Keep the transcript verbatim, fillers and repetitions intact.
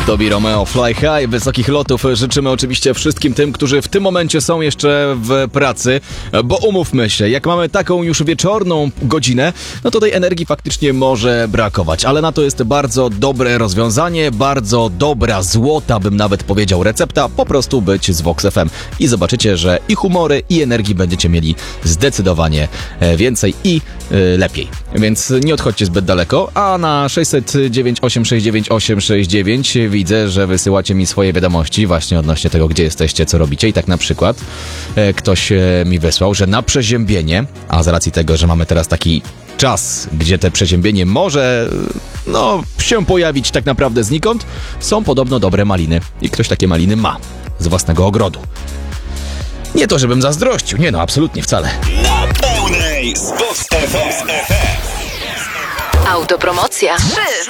Tobi Romeo, Fly High, wysokich lotów życzymy oczywiście wszystkim tym, którzy w tym momencie są jeszcze w pracy, bo umówmy się, jak mamy taką już wieczorną godzinę, no to tej energii faktycznie może brakować, ale na to jest bardzo dobre rozwiązanie, bardzo dobra, złota bym nawet powiedział recepta, po prostu być z Vox F M i zobaczycie, że i humory, i energii będziecie mieli zdecydowanie więcej i lepiej, więc nie odchodźcie zbyt daleko, a na sześćset dziewięć osiem sześć dziewięć osiem sześć dziewięć widzę, że wysyłacie mi swoje wiadomości właśnie odnośnie tego, gdzie jesteście, co robicie i tak na przykład e, ktoś e, mi wysłał, że na przeziębienie, a z racji tego, że mamy teraz taki czas, gdzie te przeziębienie może no się pojawić tak naprawdę znikąd, są podobno dobre maliny i ktoś takie maliny ma z własnego ogrodu. Nie to, żebym zazdrościł, nie no, absolutnie wcale. Na pełnej z Vox F M. Autopromocja. trzy,